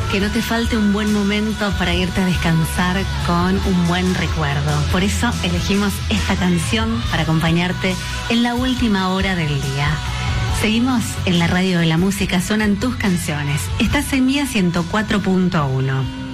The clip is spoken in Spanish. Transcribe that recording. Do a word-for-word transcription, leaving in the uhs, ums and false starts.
que no te falte un buen momento para irte a descansar con un buen recuerdo. Por eso elegimos esta canción para acompañarte en la última hora del día. Seguimos en la radio de la música, suenan tus canciones. Estás en Mía ciento cuatro punto uno.